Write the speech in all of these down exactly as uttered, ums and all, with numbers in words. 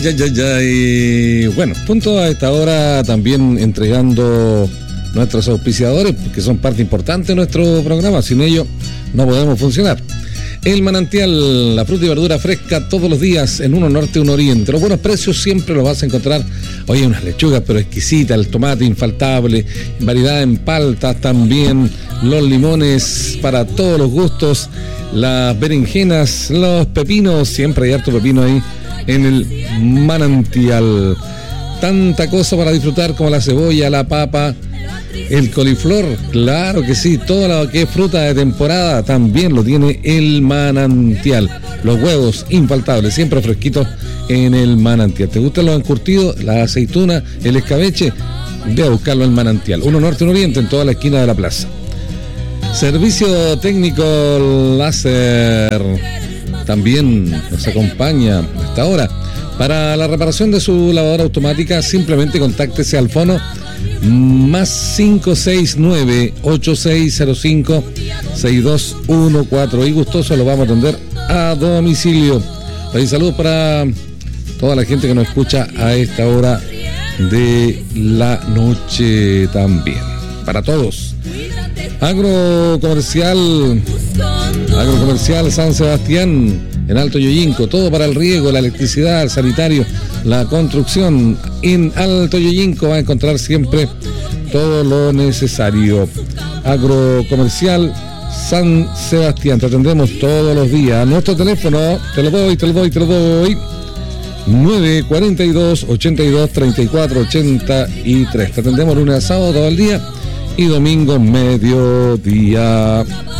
ay, ay, ay. Bueno, punto a esta hora también entregando nuestros auspiciadores, que son parte importante de nuestro programa. Sin ellos no podemos funcionar. El Manantial, la fruta y verdura fresca todos los días en uno norte, uno oriente. Los buenos precios siempre los vas a encontrar. Oye, unas lechugas pero exquisitas, el tomate infaltable, variedad en paltas también, los limones para todos los gustos, las berenjenas, los pepinos, siempre hay harto pepino ahí en el Manantial. Tanta cosa para disfrutar como la cebolla, la papa, el coliflor, claro que sí, todo lo que es fruta de temporada también lo tiene el Manantial. Los huevos infaltables, siempre fresquitos en el Manantial. ¿Te gustan los encurtidos, la aceituna, el escabeche? Ve a buscarlo en el Manantial. Uno norte, uno oriente, en toda la esquina de la plaza. Servicio técnico láser también nos acompaña hasta ahora. Para la reparación de su lavadora automática, simplemente contáctese al fono más cinco seis nueve, ocho seis cero cinco, seis dos uno cuatro y gustoso lo vamos a atender a domicilio. Ahí saludos para toda la gente que nos escucha a esta hora de la noche también. Para todos. Agrocomercial, Agrocomercial San Sebastián, en Alto Yoyinco, todo para el riego, la electricidad, el sanitario, la construcción. En Alto Yoyinco va a encontrar siempre todo lo necesario. Agrocomercial San Sebastián, te atendemos todos los días. Nuestro teléfono, te lo doy, te lo doy, te lo doy. nueve cuatro dos, ocho dos, tres cuatro ocho tres. Te atendemos lunes a sábado todo el día y domingo mediodía.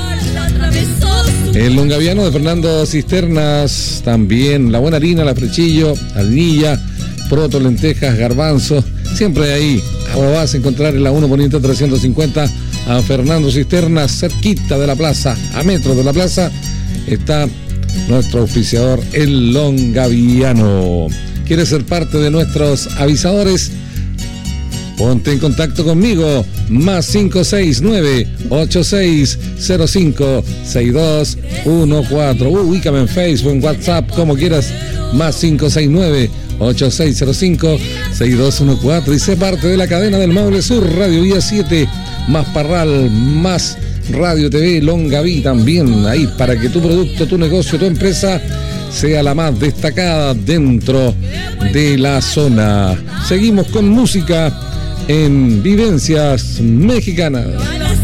El longaviano de Fernando Cisternas, también la buena harina, la frechillo, harinilla, proto, lentejas, garbanzos, siempre ahí. Ahora vas a encontrar en la uno Poniente trescientos cincuenta a Fernando Cisternas, cerquita de la plaza, a metros de la plaza, está nuestro auspiciador, el longaviano. ¿Quieres ser parte de nuestros avisadores? Ponte en contacto conmigo, más cinco seis nueve, ocho seis cero cinco, seis dos uno cuatro. Uh, ubícame en Facebook, en WhatsApp, como quieras, más cinco seis nueve, ocho seis cero cinco, seis dos uno cuatro. Y sé parte de la cadena del Maule Sur, Radio Vía siete, más Parral, más Radio T V Longaví también, ahí para que tu producto, tu negocio, tu empresa sea la más destacada dentro de la zona. Seguimos con música en Vivencias Mexicanas.